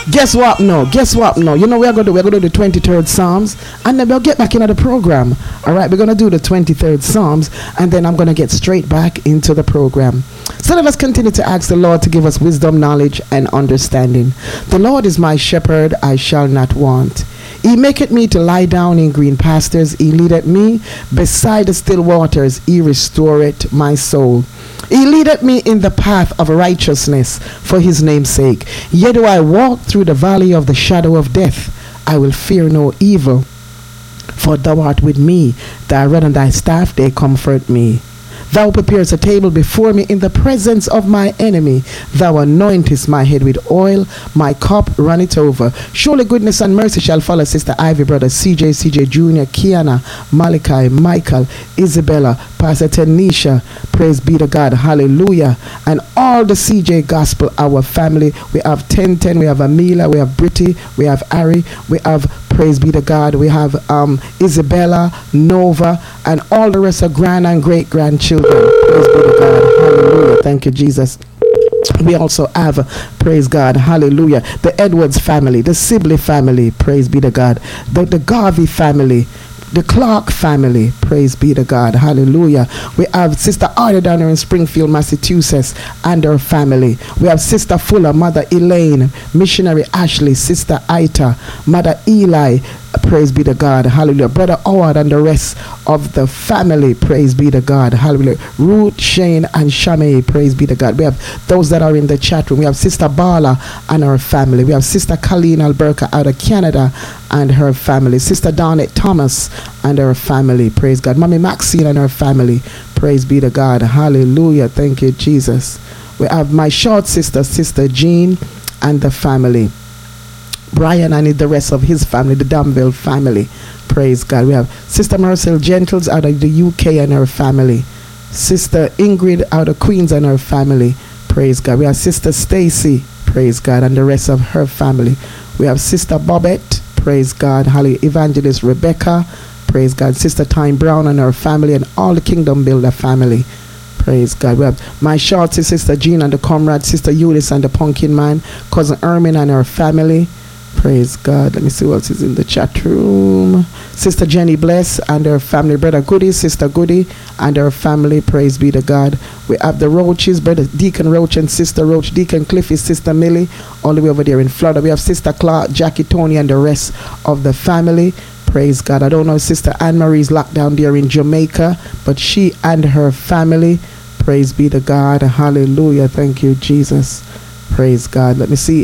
Guess what? No. Guess what? No. You know we're gonna do? We're gonna do the 23rd Psalms, and then we'll get back into the program. All right, we're gonna do the 23rd Psalms, and then I'm gonna get straight back into the program. So let us continue to ask the Lord to give us wisdom, knowledge, and understanding. The Lord is my shepherd; I shall not want. He maketh me to lie down in green pastures. He leadeth me beside the still waters. He restoreth my soul. He leadeth me in the path of righteousness for his name's sake. Yet do I walk through the valley of the shadow of death, I will fear no evil, for thou art with me. Thy rod and thy staff, they comfort me. Thou preparest a table before me in the presence of my enemy. Thou anointest my head with oil, my cup runneth over. Surely goodness and mercy shall follow Sister Ivy, Brother CJ Jr., Kiana, Malachi, Michael, Isabella, Pastor Tanisha. Praise be to God. Hallelujah. And all the CJ Gospel, our family. We have 1010, we have Amila, we have Britty, we have Ari, we have, praise be to God, we have Isabella, Nova, and all the rest of grand and great grandchildren. Praise be to God. Hallelujah. Thank you, Jesus. We also have, praise God, hallelujah, the Edwards family, the Sibley family, praise be to God, the Garvey family, the Clark family, praise be to God, hallelujah. We have Sister Arda down here in Springfield, Massachusetts, and her family. We have Sister Fuller, Mother Elaine, Missionary Ashley, Sister Ita, Mother Eli, praise be to God, hallelujah. Brother Howard and the rest of the family, praise be to God, hallelujah. Ruth, Shane, and Shamay, praise be to God. We have those that are in the chat room. We have Sister Bala and her family. We have Sister Colleen Alberca out of Canada and her family. Sister Donette Thomas and her family, praise God. Mommy Maxine and her family, praise be to God, hallelujah. Thank you, Jesus. We have my short sister, Sister Jean, and the family. Brian and the rest of his family, the Danville family, praise God. We have Sister Marcel Gentles out of the UK and her family. Sister Ingrid out of Queens and her family, praise God. We have Sister Stacy, praise God, and the rest of her family. We have Sister Bobette, praise God, hallelujah. Evangelist Rebecca, praise God. Sister Tyne Brown and her family, and all the Kingdom Builder family, praise God. We have my short sister Jean and the comrade, Sister Eunice and the Pumpkin Man, Cousin Ermin and her family, praise God. Let me see what else is in the chat room. Sister Jenny Bless and her family. Brother Goody, Sister Goody and her family, praise be to God. We have the Roaches, Brother Deacon Roach and Sister Roach, Deacon Cliffy, Sister Millie, all the way over there in Florida. We have Sister Clark, Jackie, Tony, and the rest of the family, praise God. I don't know if Sister Anne-Marie's locked down there in Jamaica, but she and her family, praise be to God, hallelujah. Thank you, Jesus, praise God. Let me see.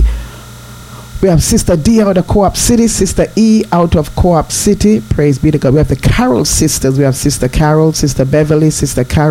We have Sister D out of Co-op City, Sister E out of Co-op City, praise be to God. We have the Carroll sisters. We have Sister Carol, Sister Beverly, Sister Carol.